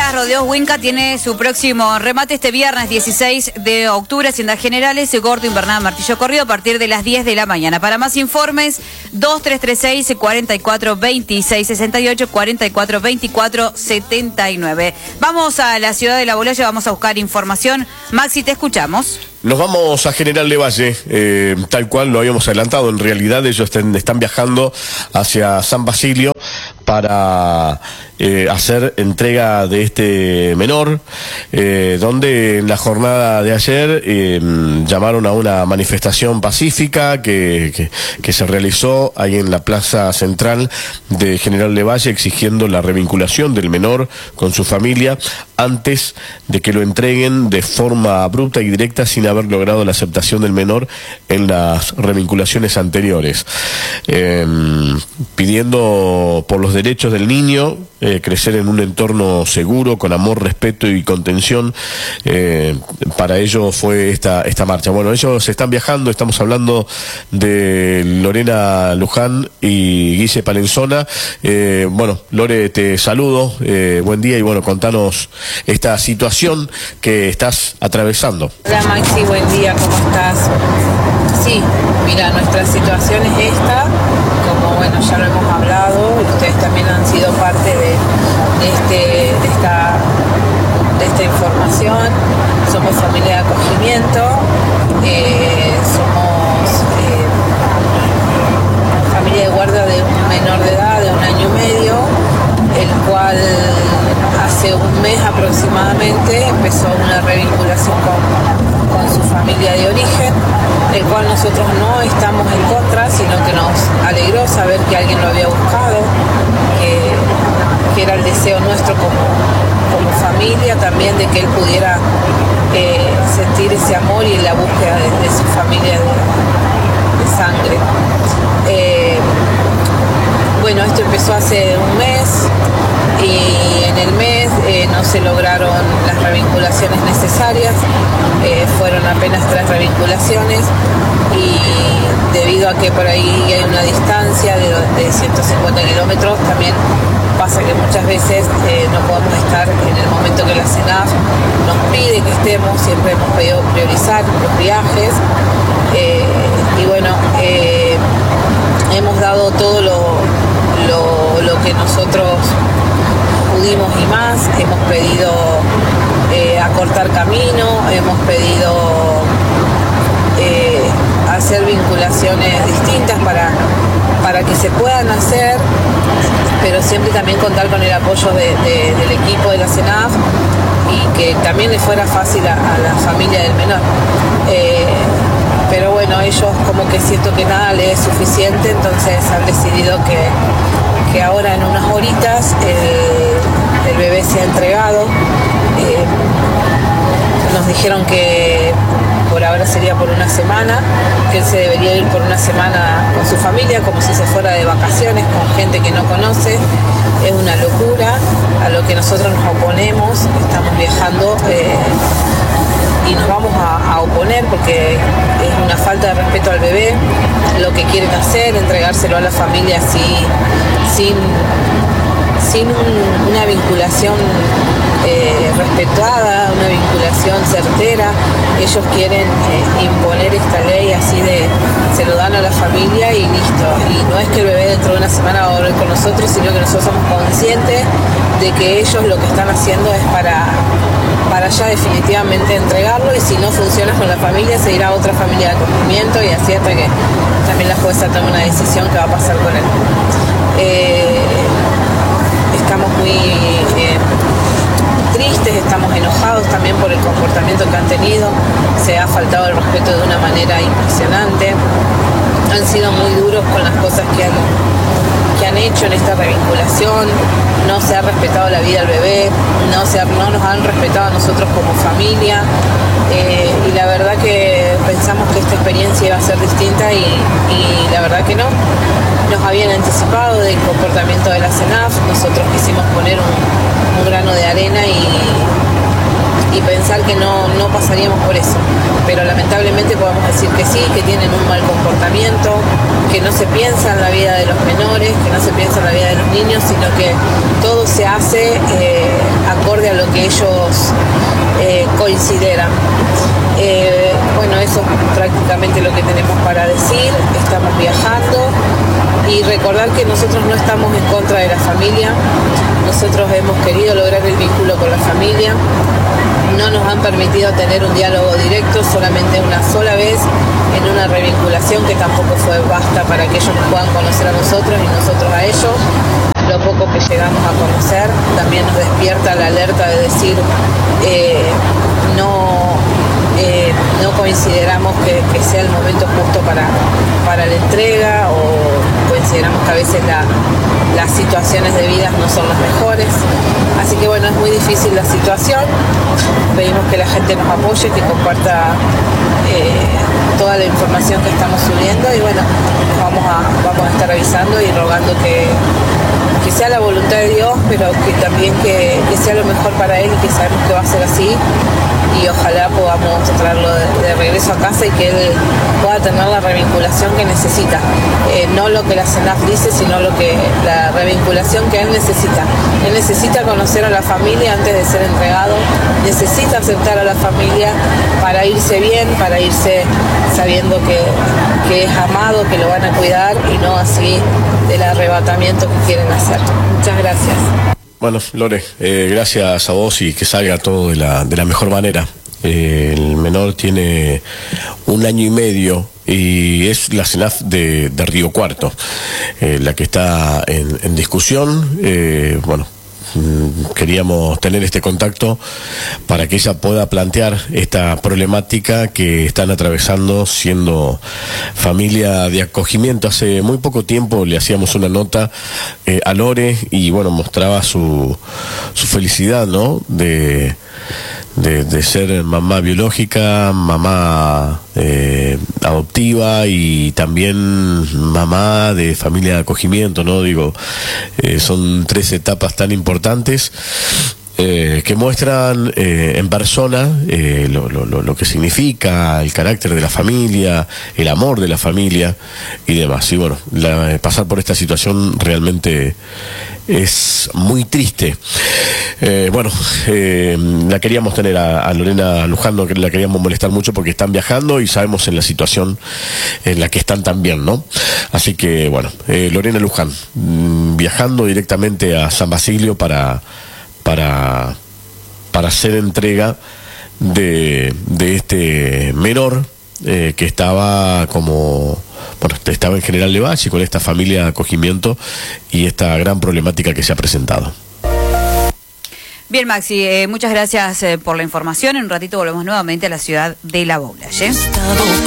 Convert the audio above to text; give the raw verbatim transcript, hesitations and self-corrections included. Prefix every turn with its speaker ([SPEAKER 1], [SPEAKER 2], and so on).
[SPEAKER 1] Mientras Rodeos Winca tiene su próximo remate este viernes dieciséis de octubre, Haciendas Generales, Gordo Invernada Martillo Corrido, a partir de las diez de la mañana. Para más informes, dos tres tres seis, cuatro cuatro dos seis seis ocho, cuatro cuatro dos cuatro siete nueve. Vamos a la ciudad de La Boloya, vamos a buscar información. Maxi, te escuchamos.
[SPEAKER 2] Nos vamos a General Lavalle, eh, tal cual lo habíamos adelantado. En realidad ellos estén, están viajando hacia San Basilio para eh, hacer entrega de este menor, eh, donde en la jornada de ayer eh, llamaron a una manifestación pacífica que, que, que se realizó ahí en la plaza central de General Lavalle, exigiendo la revinculación del menor con su familia antes de que lo entreguen de forma abrupta y directa sin haber logrado la aceptación del menor en las revinculaciones anteriores, eh, pidiendo por los derechos del niño, eh, crecer en un entorno seguro, con amor, respeto y contención. Eh, para ello fue esta, esta marcha. Bueno, ellos están viajando, estamos hablando de Lorena Luján y Guille Palenzona. Eh, bueno, Lore, te saludo, eh, buen día y bueno, contanos esta situación que estás atravesando.
[SPEAKER 3] Hola Maxi, buen día, ¿cómo estás? Sí, mira, nuestra situación es esta, como bueno, ya lo hemos hablado, ustedes también han sido parte de, de, este, de, esta, de esta información. Somos familia de acogimiento, eh, somos eh, familia de guarda de un menor de edad, de un año y medio, el cual hace un mes aproximadamente empezó una revinculación con, con su familia de origen, el cual nosotros no estamos en contra, sino que nos alegró saber que alguien lo había buscado, que, que era el deseo nuestro como, como familia también de que él pudiera eh, sentir ese amor y la búsqueda de, de su familia de, de sangre. Eh, bueno, esto empezó hace un mes y en el mes eh, no se lograron las revinculaciones necesarias, eh, fueron apenas tres revinculaciones y debido a que por ahí hay una distancia de, de ciento cincuenta kilómetros, también pasa que muchas veces eh, no podemos estar en el momento que la SENAF nos pide que estemos, siempre hemos pedido priorizar los viajes eh, y bueno, eh, hemos dado todo lo, lo, lo que nosotros pudimos y más, hemos pedido eh, acortar camino, hemos pedido eh, hacer vinculaciones distintas para, para que se puedan hacer, pero siempre también contar con el apoyo de, de, del equipo de la SENAF y que también le fuera fácil a, a la familia del menor. Eh, pero bueno, ellos como que siento que nada les es suficiente, entonces han decidido que, que ahora en unas horitas el, el bebé se ha entregado. Eh, nos dijeron que por ahora sería por una semana, que él se debería ir por una semana con su familia, como si se fuera de vacaciones, con gente que no conoce. Es una locura a lo que nosotros nos oponemos, estamos viajando eh, y nos vamos a, a oponer porque es una falta de respeto al bebé, lo que quieren hacer, entregárselo a la familia así, sin, sin un, una vinculación eh, respetada, una vinculación certera. Ellos quieren eh, imponer esta ley así de se lo dan a la familia y listo, y no es que el bebé dentro de una semana va a volver con nosotros, sino que nosotros somos conscientes de que ellos lo que están haciendo es para para ya definitivamente entregarlo, y si no funciona con la familia se irá a otra familia de acogimiento y así hasta que también la jueza tome una decisión que va a pasar con él. Eh, estamos muy eh, tristes, estamos enojados también por el comportamiento que han tenido, se ha faltado el respeto de una manera impresionante, han sido muy duros con las cosas que han, que han hecho en esta revinculación, no se ha respetado la vida del bebé, no, se ha, no nos han respetado a nosotros como familia, eh, y la verdad que pensamos que esta experiencia iba a ser distinta y, y la verdad que no. Nos habían anticipado del comportamiento de la SENAF, nosotros quisimos poner un, un grano de arena y, y pensar que no, no pasaríamos por eso, pero lamentablemente podemos decir que sí, que tienen un mal comportamiento, que no se piensa en la vida de los menores, que no se piensa en la vida de los niños, sino que todo se hace eh, acorde a lo lo que ellos eh, consideran. Eh, bueno, eso es prácticamente lo que tenemos para decir. Estamos viajando y recordar que nosotros no estamos en contra de la familia. Nosotros hemos querido lograr el vínculo con la familia. No nos han permitido tener un diálogo directo, solamente una sola vez en una revinculación que tampoco fue basta para que ellos nos puedan conocer a nosotros y nosotros a ellos. Lo poco que llegamos a conocer también nos despierta la alerta de decir eh, no, eh, no consideramos que, que sea el momento justo para, para la entrega, o consideramos que a veces la, las situaciones de vida no son las mejores. Así que bueno, es muy difícil la situación. Pedimos que la gente nos apoye, que comparta eh, toda la información que estamos subiendo, y bueno, vamos a, vamos a estar avisando y rogando que, que sea la voluntad de Dios, pero que también que, que sea lo mejor para él, y que sabemos que va a ser así, y ojalá podamos traerlo de, de regreso a casa y que él pueda tener la revinculación que necesita. Eh, no lo que la CENAF dice, sino lo que la revinculación que él necesita. Él necesita conocer a la familia antes de ser entregado, necesita aceptar a la familia para irse bien, para irse sabiendo que, que es amado, que lo van a cuidar, y no así del arrebatamiento que quieren hacer. Muchas gracias.
[SPEAKER 2] Bueno, Lore, eh, gracias a vos, y que salga todo de la, de la mejor manera. Eh, el menor tiene un año y medio y es la CENAF de, de Río Cuarto, eh, la que está en, en discusión. Eh, bueno, queríamos tener este contacto para que ella pueda plantear esta problemática que están atravesando siendo familia de acogimiento. Hace muy poco tiempo le hacíamos una nota eh, a Lore, y bueno, mostraba su, su felicidad, ¿no? De, de, de ser mamá biológica, mamá eh, adoptiva, y también mamá de familia de acogimiento, ¿no? Digo, eh, son tres etapas tan importantes eh, que muestran eh, en persona eh, lo, lo, lo que significa el carácter de la familia, el amor de la familia y demás. Y bueno, la, pasar por esta situación realmente es muy triste. Eh, bueno, eh, la queríamos tener a, a Lorena Luján, no la queríamos molestar mucho porque están viajando y sabemos en la situación en la que están también, ¿no? Así que bueno, eh, Lorena Luján, mmm, viajando directamente a San Basilio para para para hacer entrega de, de este menor eh, que estaba como bueno, estaba en General Levalle con esta familia de acogimiento y esta gran problemática que se ha presentado.
[SPEAKER 1] Bien, Maxi, eh, muchas gracias eh, por la información. En un ratito volvemos nuevamente a la ciudad de La Baula, ¿eh?